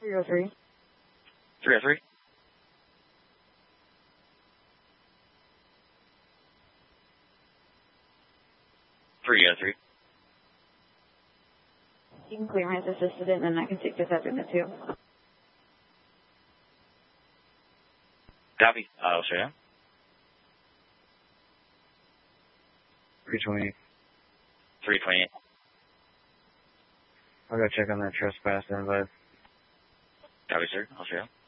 303. 303. 303. You can clearance assisted and then I can take this after the 2. Copy. I'll show you. 328. 328. I'll go check on that trespass invite. Copy, sir. I'll show you.